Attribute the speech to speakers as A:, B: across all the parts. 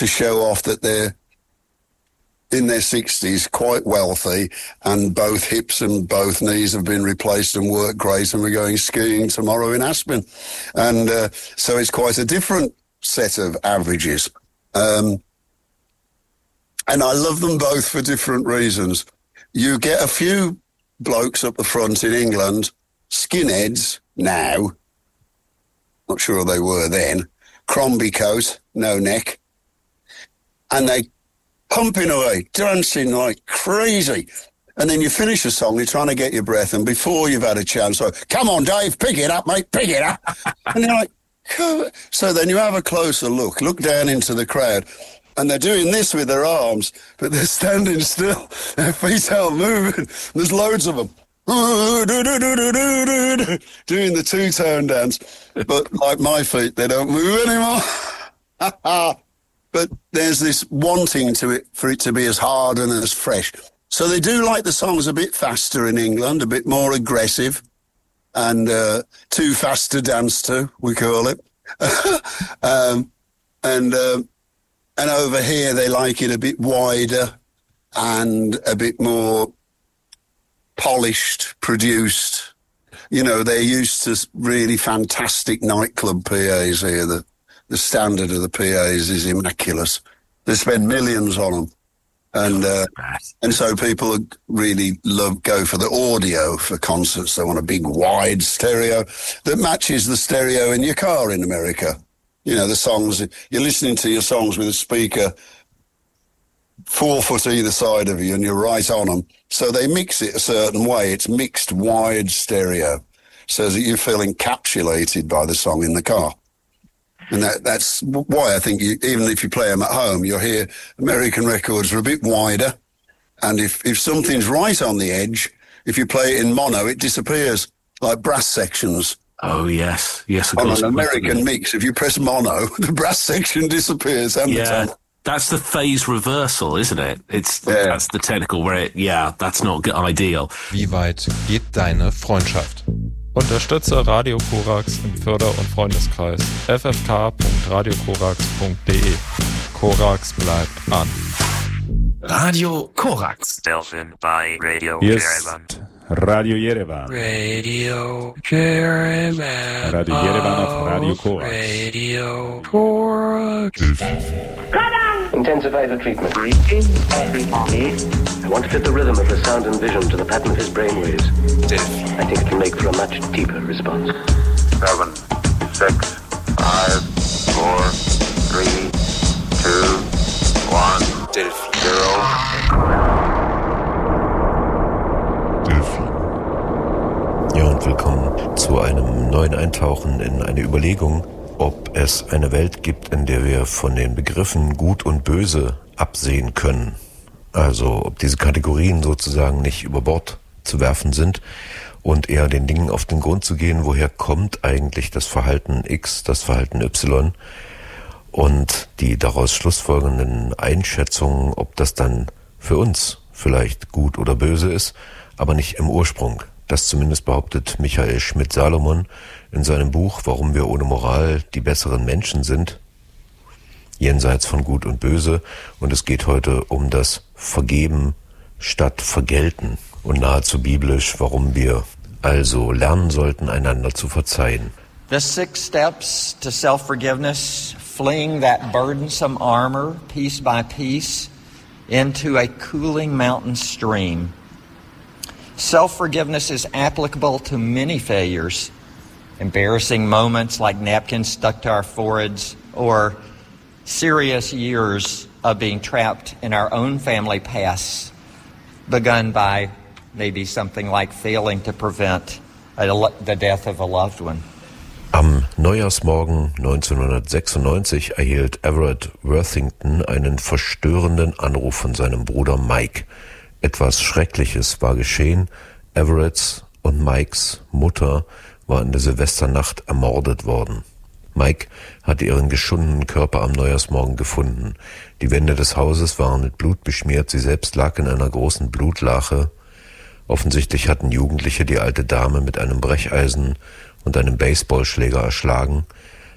A: to show off that they're in their 60s, quite wealthy, and both hips and both knees have been replaced and work great, and we're going skiing tomorrow in Aspen. And so it's quite a different set of averages. And I love them both for different reasons. You get a few blokes up the front in England, skinheads now, not sure they were then, Crombie coat, no neck, and they pumping away, dancing like crazy. And then you finish a song, you're trying to get your breath, and before you've had a chance, so, come on, Dave, pick it up, mate, pick it up. And you're like, so then you have a closer look down into the crowd, and they're doing this with their arms, but they're standing still, their feet aren't moving. There's loads of them. Doing the two-tone dance, but like my feet, they don't move anymore. But there's this wanting for it to be as hard and as fresh. So they do like the songs a bit faster in England, a bit more aggressive, and too fast to dance to, we call it. And over here they like it a bit wider and a bit more polished, produced. You know, they're used to really fantastic nightclub PAs here. The standard of the PAs is immaculate. They spend millions on them. And so people really go for the audio for concerts. They want a big wide stereo that matches the stereo in your car in America. You know, the songs, you're listening to your songs with a speaker 4 foot either side of you and you're right on them. So they mix it a certain way. It's mixed wide stereo so that you feel encapsulated by the song in the car. And that's why I think even if you play them at home, you'll hear American records are a bit wider. And if something's right on the edge, if you play it in mono, it disappears, like brass sections.
B: Oh, yes. Yes, of course.
A: On an American mix, if you press mono, the brass section disappears. And
B: that's the phase reversal, isn't it? That's the technical where that's not ideal.
C: Wie weit geht deine Freundschaft? Unterstütze Radio Korax im Förder- und Freundeskreis ffk.radiokorax.de. Korax bleibt an.
B: Radio Korax.
D: Delphin by Radio
E: Yerevan. Radio Yerevan.
D: Radio Yerevan.
E: Radio Yerevan auf Radio Korax.
D: Radio Korax.
F: Intensify the treatment. I want to fit the rhythm of the sound and vision to the pattern of his brainwaves. I think it can make for a much deeper response.
G: 7, 6, 5, 4, 3, 2, 1, 0.
H: Ja, und willkommen zu einem neuen Eintauchen in eine Überlegung, ob es eine Welt gibt, in der wir von den Begriffen Gut und Böse absehen können. Also ob diese Kategorien sozusagen nicht über Bord zu werfen sind und eher den Dingen auf den Grund zu gehen, woher kommt eigentlich das Verhalten X, das Verhalten Y und die daraus schlussfolgernden Einschätzungen, ob das dann für uns vielleicht gut oder böse ist, aber nicht im Ursprung. Das zumindest behauptet Michael Schmidt-Salomon in seinem Buch Warum wir ohne Moral die besseren Menschen sind, jenseits von Gut und Böse. Und es geht heute um das Vergeben statt Vergelten und nahezu biblisch, warum wir also lernen sollten, einander zu verzeihen.
I: The 6 steps to self-forgiveness, fleeing that burdensome armor piece by piece into a cooling mountain stream. Self-forgiveness is applicable to many failures, embarrassing moments like napkins stuck to our foreheads, or serious years of being trapped in our own family pasts, begun by maybe something like failing to prevent the death of a loved one.
H: Am Neujahrsmorgen 1996 erhielt Everett Worthington einen verstörenden Anruf von seinem Bruder Mike. Etwas Schreckliches war geschehen. Everetts und Mikes Mutter war in der Silvesternacht ermordet worden. Mike hatte ihren geschundenen Körper am Neujahrsmorgen gefunden. Die Wände des Hauses waren mit Blut beschmiert, sie selbst lag in einer großen Blutlache. Offensichtlich hatten Jugendliche die alte Dame mit einem Brecheisen und einem Baseballschläger erschlagen.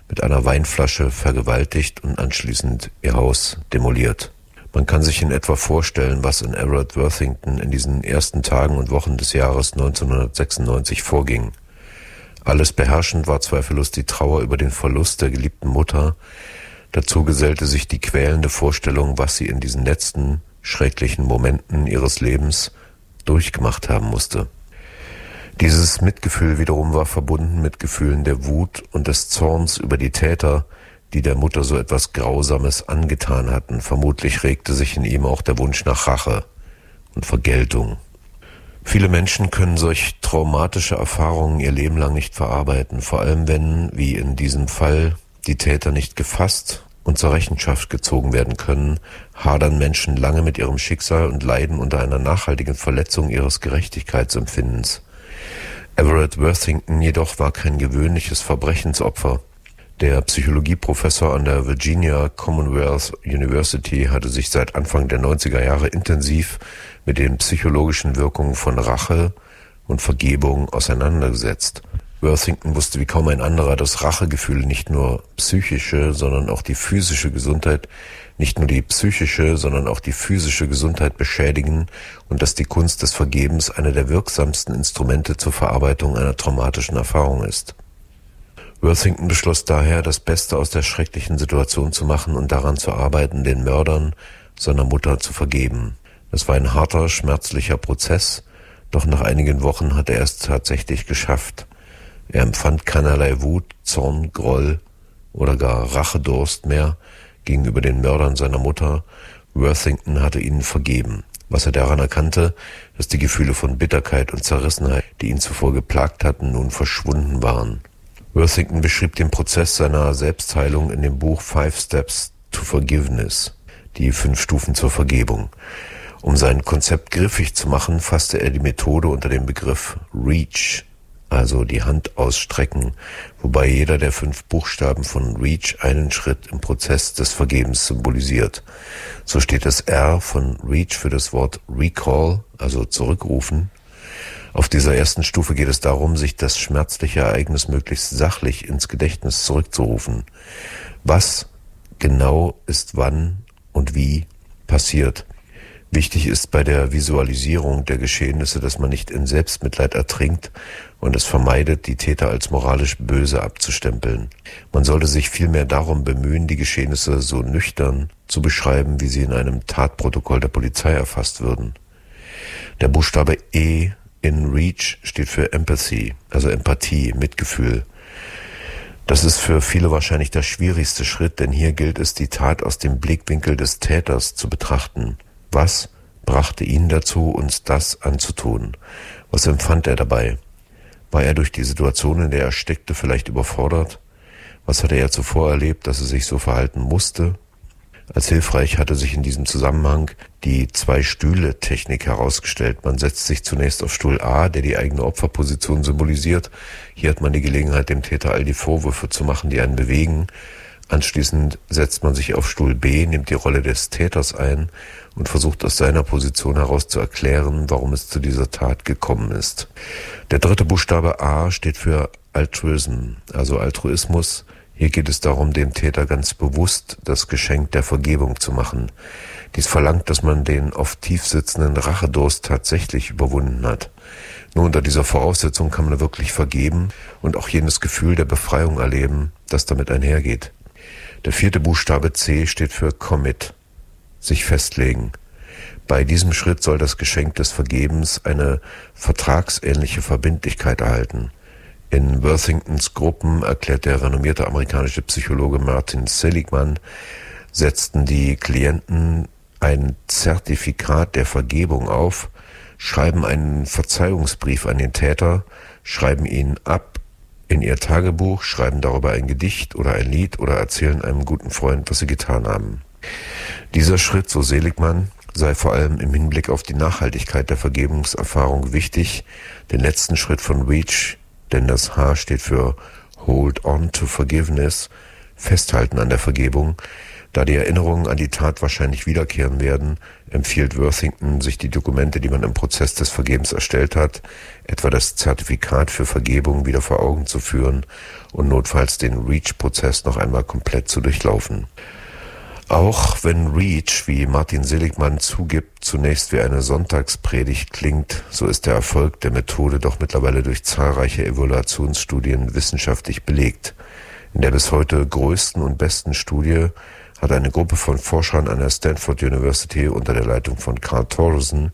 H: mit einer Weinflasche vergewaltigt und anschließend ihr Haus demoliert. Man kann sich in etwa vorstellen, was in Everett Worthington in diesen ersten Tagen und Wochen des Jahres 1996 vorging. Alles beherrschend war zweifellos die Trauer über den Verlust der geliebten Mutter. Dazu gesellte sich die quälende Vorstellung, was sie in diesen letzten, schrecklichen Momenten ihres Lebens durchgemacht haben musste. Dieses Mitgefühl wiederum war verbunden mit Gefühlen der Wut und des Zorns über die Täter, die der Mutter so etwas Grausames angetan hatten. Vermutlich regte sich in ihm auch der Wunsch nach Rache und Vergeltung. Viele Menschen können solch traumatische Erfahrungen ihr Leben lang nicht verarbeiten, vor allem wenn, wie in diesem Fall, die Täter nicht gefasst und zur Rechenschaft gezogen werden können, hadern Menschen lange mit ihrem Schicksal und leiden unter einer nachhaltigen Verletzung ihres Gerechtigkeitsempfindens. Everett Worthington jedoch war kein gewöhnliches Verbrechensopfer. Der Psychologieprofessor an der Virginia Commonwealth University hatte sich seit Anfang der 90er Jahre intensiv mit den psychologischen Wirkungen von Rache und Vergebung auseinandergesetzt. Worthington wusste wie kaum ein anderer, dass Rachegefühle nicht nur psychische, sondern auch die physische Gesundheit beschädigen und dass die Kunst des Vergebens eine der wirksamsten Instrumente zur Verarbeitung einer traumatischen Erfahrung ist. Worthington beschloss daher, das Beste aus der schrecklichen Situation zu machen und daran zu arbeiten, den Mördern seiner Mutter zu vergeben. Das war ein harter, schmerzlicher Prozess, doch nach einigen Wochen hatte er es tatsächlich geschafft. Er empfand keinerlei Wut, Zorn, Groll oder gar Rachedurst mehr gegenüber den Mördern seiner Mutter. Worthington hatte ihnen vergeben, was er daran erkannte, dass die Gefühle von Bitterkeit und Zerrissenheit, die ihn zuvor geplagt hatten, nun verschwunden waren. Worthington beschrieb den Prozess seiner Selbstheilung in dem Buch 5 Steps to Forgiveness, die 5 Stufen zur Vergebung. Um sein Konzept griffig zu machen, fasste er die Methode unter dem Begriff REACH, also die Hand ausstrecken, wobei jeder der 5 Buchstaben von REACH einen Schritt im Prozess des Vergebens symbolisiert. So steht das R von REACH für das Wort Recall, also zurückrufen. Auf dieser ersten Stufe geht es darum, sich das schmerzliche Ereignis möglichst sachlich ins Gedächtnis zurückzurufen. Was genau ist wann und wie passiert? Wichtig ist bei der Visualisierung der Geschehnisse, dass man nicht in Selbstmitleid ertrinkt und es vermeidet, die Täter als moralisch böse abzustempeln. Man sollte sich vielmehr darum bemühen, die Geschehnisse so nüchtern zu beschreiben, wie sie in einem Tatprotokoll der Polizei erfasst würden. Der Buchstabe E in REACH steht für Empathy, also Empathie, Mitgefühl. Das ist für viele wahrscheinlich der schwierigste Schritt, denn hier gilt es, die Tat aus dem Blickwinkel des Täters zu betrachten. Was brachte ihn dazu, uns das anzutun? Was empfand er dabei? War er durch die Situation, in der er steckte, vielleicht überfordert? Was hatte er zuvor erlebt, dass er sich so verhalten musste? Als hilfreich hatte sich in diesem Zusammenhang die 2-Stühle-Technik herausgestellt. Man setzt sich zunächst auf Stuhl A, der die eigene Opferposition symbolisiert. Hier hat man die Gelegenheit, dem Täter all die Vorwürfe zu machen, die einen bewegen. Anschließend setzt man sich auf Stuhl B, nimmt die Rolle des Täters ein und versucht aus seiner Position heraus zu erklären, warum es zu dieser Tat gekommen ist. Der 3. Buchstabe A steht für Altruism, also Altruismus. Hier geht es darum, dem Täter ganz bewusst das Geschenk der Vergebung zu machen. Dies verlangt, dass man den oft tief sitzenden Rachedurst tatsächlich überwunden hat. Nur unter dieser Voraussetzung kann man wirklich vergeben und auch jenes Gefühl der Befreiung erleben, das damit einhergeht. Der 4. Buchstabe C steht für Commit, sich festlegen. Bei diesem Schritt soll das Geschenk des Vergebens eine vertragsähnliche Verbindlichkeit erhalten. In Worthingtons Gruppen, erklärt der renommierte amerikanische Psychologe Martin Seligman, setzten die Klienten ein Zertifikat der Vergebung auf, schreiben einen Verzeihungsbrief an den Täter, schreiben ihn ab in ihr Tagebuch, schreiben darüber ein Gedicht oder ein Lied oder erzählen einem guten Freund, was sie getan haben. Dieser Schritt, so Seligman, sei vor allem im Hinblick auf die Nachhaltigkeit der Vergebungserfahrung wichtig. Den letzten Schritt von REACH, denn das H steht für Hold on to Forgiveness, festhalten an der Vergebung, Da die Erinnerungen an die Tat wahrscheinlich wiederkehren werden, empfiehlt Worthington, sich die Dokumente, die man im Prozess des Vergebens erstellt hat, etwa das Zertifikat für Vergebung, wieder vor Augen zu führen und notfalls den REACH-Prozess noch einmal komplett zu durchlaufen. Auch wenn REACH, wie Martin Seligmann zugibt, zunächst wie eine Sonntagspredigt klingt, so ist der Erfolg der Methode doch mittlerweile durch zahlreiche Evaluationsstudien wissenschaftlich belegt. In der bis heute größten und besten Studie hat eine Gruppe von Forschern an der Stanford University unter der Leitung von Carl Torsen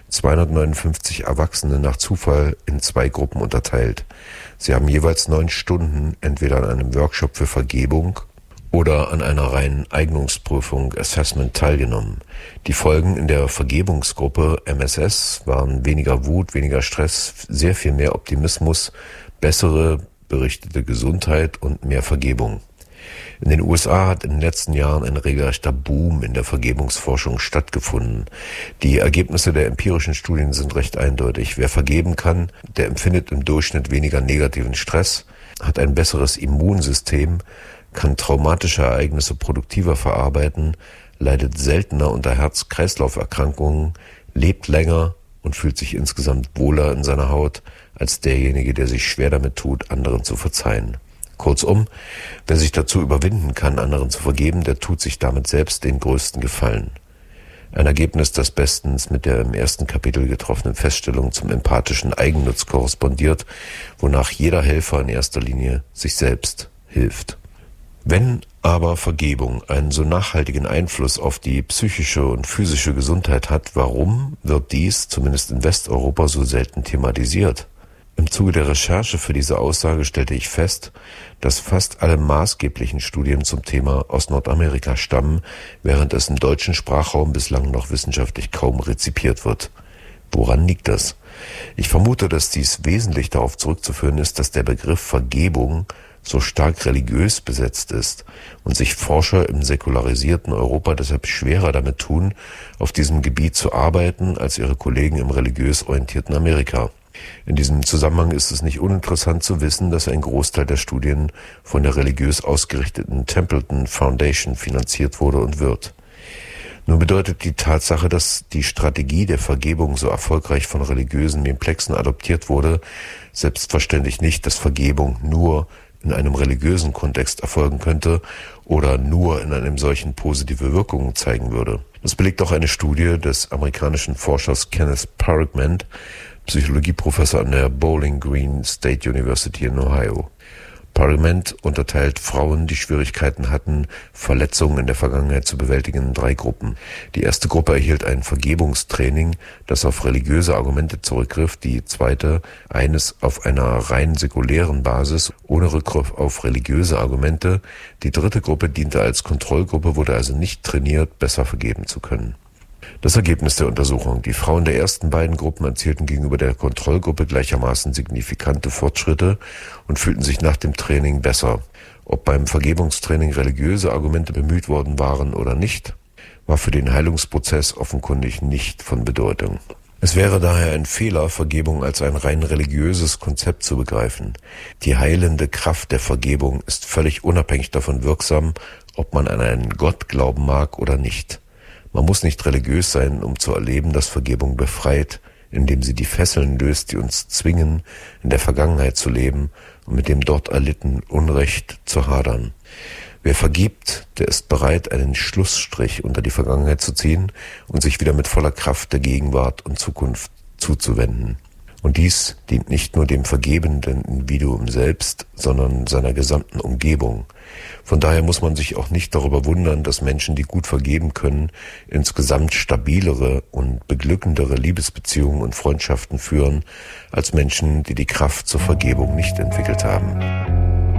H: 259 Erwachsene nach Zufall in 2 Gruppen unterteilt. Sie haben jeweils 9 Stunden entweder an einem Workshop für Vergebung oder an einer reinen Eignungsprüfung Assessment teilgenommen. Die Folgen in der Vergebungsgruppe MSS waren weniger Wut, weniger Stress, sehr viel mehr Optimismus, bessere berichtete Gesundheit und mehr Vergebung. In den USA hat in den letzten Jahren ein regelrechter Boom in der Vergebungsforschung stattgefunden. Die Ergebnisse der empirischen Studien sind recht eindeutig. Wer vergeben kann, der empfindet im Durchschnitt weniger negativen Stress, hat ein besseres Immunsystem, kann traumatische Ereignisse produktiver verarbeiten, leidet seltener unter Herz-Kreislauf-Erkrankungen, lebt länger und fühlt sich insgesamt wohler in seiner Haut als derjenige, der sich schwer damit tut, anderen zu verzeihen. Kurzum, wer sich dazu überwinden kann, anderen zu vergeben, der tut sich damit selbst den größten Gefallen. Ein Ergebnis, das bestens mit der im ersten Kapitel getroffenen Feststellung zum empathischen Eigennutz korrespondiert, wonach jeder Helfer in erster Linie sich selbst hilft. Wenn aber Vergebung einen so nachhaltigen Einfluss auf die psychische und physische Gesundheit hat, warum wird dies, zumindest in Westeuropa, so selten thematisiert? Im Zuge der Recherche für diese Aussage stellte ich fest, dass fast alle maßgeblichen Studien zum Thema aus Nordamerika stammen, während es im deutschen Sprachraum bislang noch wissenschaftlich kaum rezipiert wird. Woran liegt das? Ich vermute, dass dies wesentlich darauf zurückzuführen ist, dass der Begriff Vergebung so stark religiös besetzt ist und sich Forscher im säkularisierten Europa deshalb schwerer damit tun, auf diesem Gebiet zu arbeiten, als ihre Kollegen im religiös orientierten Amerika. In diesem Zusammenhang ist es nicht uninteressant zu wissen, dass ein Großteil der Studien von der religiös ausgerichteten Templeton Foundation finanziert wurde und wird. Nun bedeutet die Tatsache, dass die Strategie der Vergebung so erfolgreich von religiösen Memplexen adoptiert wurde, selbstverständlich nicht, dass Vergebung nur in einem religiösen Kontext erfolgen könnte oder nur in einem solchen positive Wirkungen zeigen würde. Das belegt auch eine Studie des amerikanischen Forschers Kenneth Parkman, Psychologieprofessor an der Bowling Green State University in Ohio. Parkman unterteilt Frauen, die Schwierigkeiten hatten, Verletzungen in der Vergangenheit zu bewältigen, in 3 Gruppen. Die erste Gruppe erhielt ein Vergebungstraining, das auf religiöse Argumente zurückgriff. Die zweite eines auf einer rein säkulären Basis, ohne Rückgriff auf religiöse Argumente. Die dritte Gruppe diente als Kontrollgruppe, wurde also nicht trainiert, besser vergeben zu können. Das Ergebnis der Untersuchung. Die Frauen der ersten beiden Gruppen erzielten gegenüber der Kontrollgruppe gleichermaßen signifikante Fortschritte und fühlten sich nach dem Training besser. Ob beim Vergebungstraining religiöse Argumente bemüht worden waren oder nicht, war für den Heilungsprozess offenkundig nicht von Bedeutung. Es wäre daher ein Fehler, Vergebung als ein rein religiöses Konzept zu begreifen. Die heilende Kraft der Vergebung ist völlig unabhängig davon wirksam, ob man an einen Gott glauben mag oder nicht. Man muss nicht religiös sein, um zu erleben, dass Vergebung befreit, indem sie die Fesseln löst, die uns zwingen, in der Vergangenheit zu leben und mit dem dort erlittenen Unrecht zu hadern. Wer vergibt, der ist bereit, einen Schlussstrich unter die Vergangenheit zu ziehen und sich wieder mit voller Kraft der Gegenwart und Zukunft zuzuwenden. Und dies dient nicht nur dem vergebenden Individuum selbst, sondern seiner gesamten Umgebung. Von daher muss man sich auch nicht darüber wundern, dass Menschen, die gut vergeben können, insgesamt stabilere und beglückendere Liebesbeziehungen und Freundschaften führen, als Menschen, die die Kraft zur Vergebung nicht entwickelt haben.